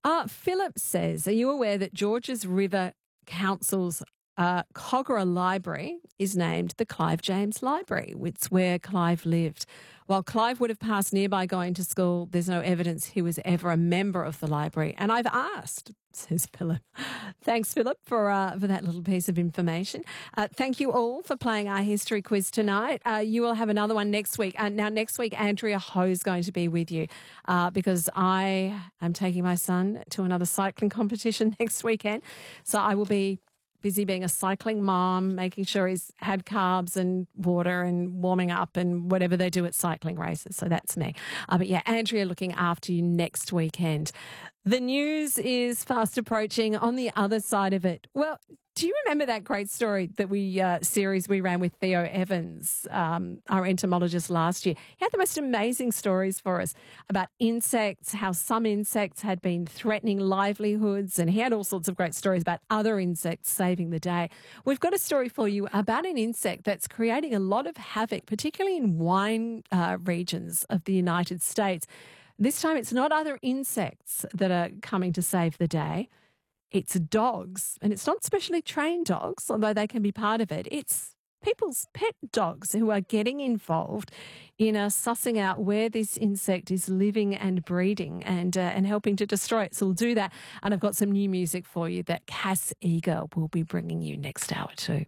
Philip says, are you aware that Georges River Council's Kogarah Library is named the Clive James Library? It's where Clive lived. While Clive would have passed nearby going to school, there's no evidence he was ever a member of the library. And I've asked, says Philip. Thanks, Philip, for that little piece of information. Thank you all for playing our history quiz tonight. You will have another one next week. Now, next week, Andrea Ho is going to be with you because I am taking my son to another cycling competition next weekend. So I will be busy being a cycling mom, making sure he's had carbs and water and warming up and whatever they do at cycling races. So that's me. But yeah, Andrea looking after you next weekend. The news is fast approaching. On the other side of it, well, do you remember that great story that series we ran with Theo Evans, our entomologist last year? He had the most amazing stories for us about insects, how some insects had been threatening livelihoods, and he had all sorts of great stories about other insects saving the day. We've got a story for you about an insect that's creating a lot of havoc, particularly in wine regions of the United States. This time it's not other insects that are coming to save the day. It's dogs, and it's not specially trained dogs, although they can be part of it. It's people's pet dogs who are getting involved in sussing out where this insect is living and breeding and helping to destroy it. So we'll do that. And I've got some new music for you that Cass Eager will be bringing you next hour too.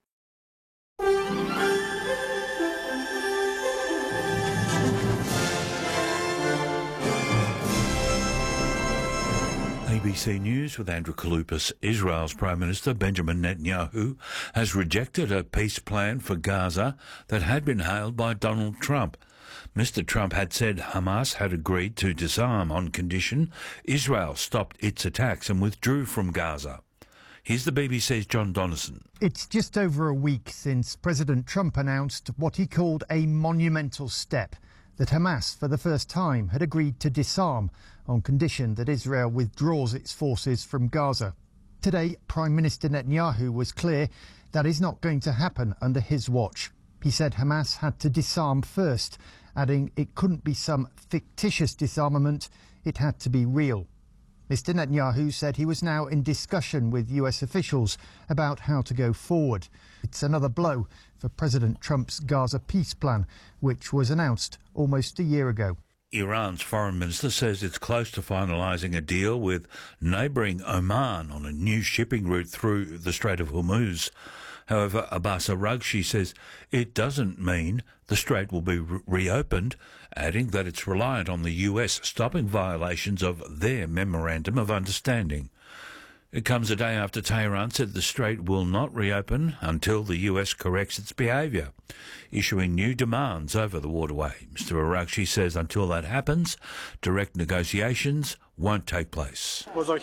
ABC News with Andrew Kaloupas. Israel's Prime Minister Benjamin Netanyahu has rejected a peace plan for Gaza that had been hailed by Donald Trump. Mr. Trump had said Hamas had agreed to disarm on condition Israel stopped its attacks and withdrew from Gaza. Here's the BBC's John Donnison. It's just over a week since President Trump announced what he called a monumental step, that Hamas, for the first time, had agreed to disarm on condition that Israel withdraws its forces from Gaza. Today, Prime Minister Netanyahu was clear that is not going to happen under his watch. He said Hamas had to disarm first, adding it couldn't be some fictitious disarmament, it had to be real. Mr. Netanyahu said he was now in discussion with US officials about how to go forward. It's another blow for President Trump's Gaza peace plan, which was announced almost a year ago. Iran's foreign minister says it's close to finalising a deal with neighbouring Oman on a new shipping route through the Strait of Hormuz. However, Abbas Araghchi says it doesn't mean the strait will be reopened, adding that it's reliant on the US stopping violations of their Memorandum of Understanding. It comes a day after Tehran said the strait will not reopen until the US corrects its behaviour, issuing new demands over the waterway. Mr. Araghchi says until that happens, direct negotiations won't take place.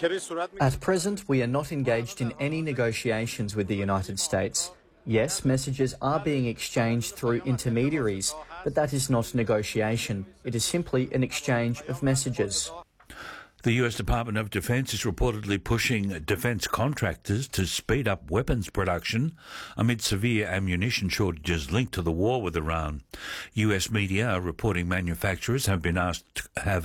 At present, we are not engaged in any negotiations with the United States. Yes, messages are being exchanged through intermediaries, but that is not negotiation. It is simply an exchange of messages. The US Department of Defense is reportedly pushing defense contractors to speed up weapons production amid severe ammunition shortages linked to the war with Iran. US media are reporting manufacturers have been asked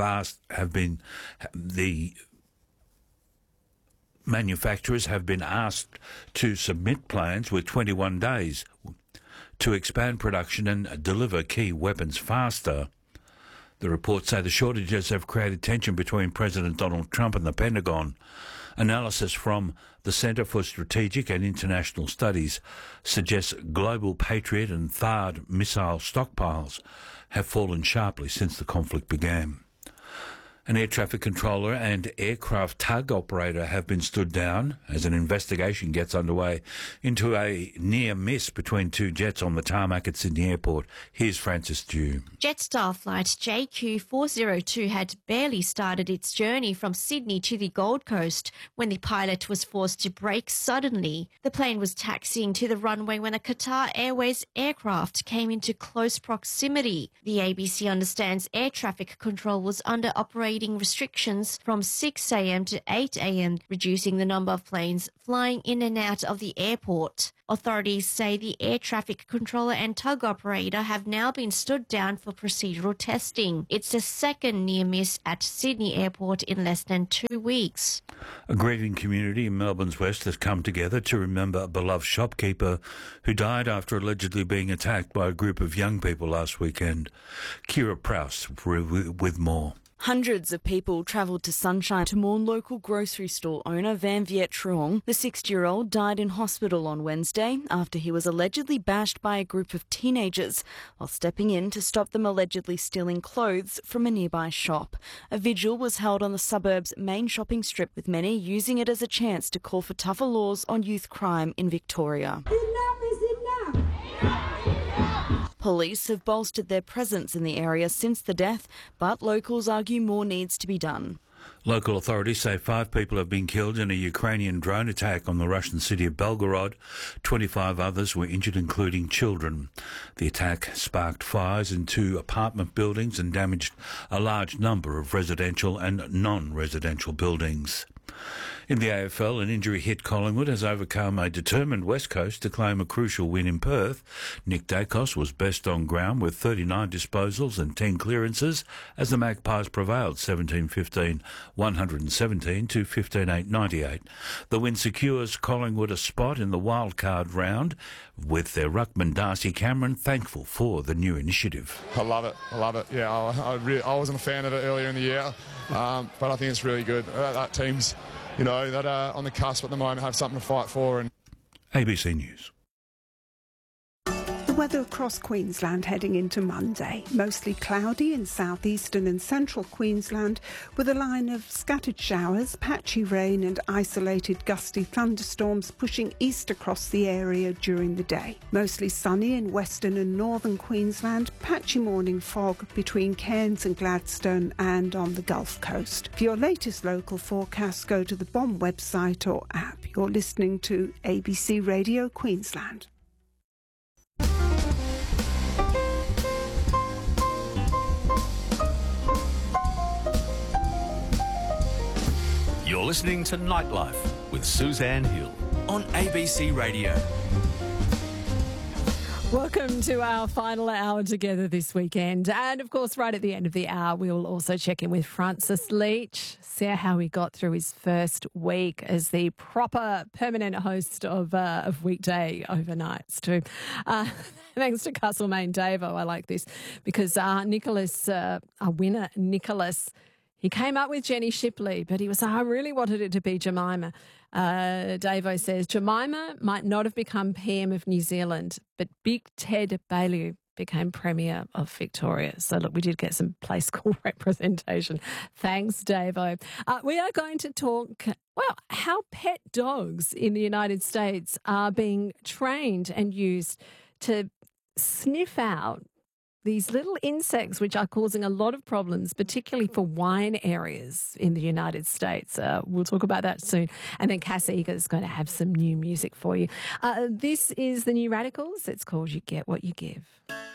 to submit plans with 21 days to expand production and deliver key weapons faster. The reports say the shortages have created tension between President Donald Trump and the Pentagon. Analysis from the Centre for Strategic and International Studies suggests global Patriot and THAAD missile stockpiles have fallen sharply since the conflict began. An air traffic controller and aircraft tug operator have been stood down as an investigation gets underway into a near miss between two jets on the tarmac at Sydney Airport. Here's Francis Dew. Jetstar flight JQ402 had barely started its journey from Sydney to the Gold Coast when the pilot was forced to brake suddenly. The plane was taxiing to the runway when a Qatar Airways aircraft came into close proximity. The ABC understands air traffic control was under operation operating restrictions from 6 a.m. to 8 a.m., reducing the number of planes flying in and out of the airport. Authorities say the air traffic controller and tug operator have now been stood down for procedural testing. It's the second near miss at Sydney Airport in less than 2 weeks. A grieving community in Melbourne's west has come together to remember a beloved shopkeeper who died after allegedly being attacked by a group of young people last weekend. Kira Prowse with more. Hundreds of people travelled to Sunshine to mourn local grocery store owner Van Viet Truong. The 60-year-old died in hospital on Wednesday after he was allegedly bashed by a group of teenagers while stepping in to stop them allegedly stealing clothes from a nearby shop. A vigil was held on the suburb's main shopping strip, with many using it as a chance to call for tougher laws on youth crime in Victoria. Police have bolstered their presence in the area since the death, but locals argue more needs to be done. Local authorities say 5 people have been killed in a Ukrainian drone attack on the Russian city of Belgorod. 25 others were injured, including children. The attack sparked fires in 2 apartment buildings and damaged a large number of residential and non-residential buildings. In the AFL, an injury hit Collingwood has overcome a determined West Coast to claim a crucial win in Perth. Nick Dacos was best on ground with 39 disposals and 10 clearances as the Magpies prevailed 17-15, 117 to 15-8-98. The win secures Collingwood a spot in the wildcard round, with their ruckman Darcy Cameron thankful for the new initiative. I love it. Yeah, I wasn't a fan of it earlier in the year, but I think it's really good. That team's, that are on the cusp at the moment, have something to fight for. And ABC News. The weather across Queensland heading into Monday. Mostly cloudy in southeastern and central Queensland, with a line of scattered showers, patchy rain and isolated gusty thunderstorms pushing east across the area during the day. Mostly sunny in western and northern Queensland, patchy morning fog between Cairns and Gladstone and on the Gulf Coast. For your latest local forecast, go to the BOM website or app. You're listening to ABC Radio Queensland. You're listening to Nightlife with Suzanne Hill on ABC Radio. Welcome to our final hour together this weekend. And, of course, right at the end of the hour, we will also check in with Francis Leach, see how he got through his first week as the proper permanent host of weekday overnights too. Thanks to Castlemaine Davo. I like this because Nicholas, our winner, Nicholas, he came up with Jenny Shipley, but he was, I really wanted it to be Jemima. Davo says, Jemima might not have become PM of New Zealand, but Big Ted Baillieu became Premier of Victoria. So, look, we did get some place school representation. Thanks, Davo. We are going to talk, how pet dogs in the United States are being trained and used to sniff out these little insects which are causing a lot of problems, particularly for wine areas in the United States. We'll talk about that soon. And then Cass Eager is going to have some new music for you. This is the New Radicals. It's called You Get What You Give.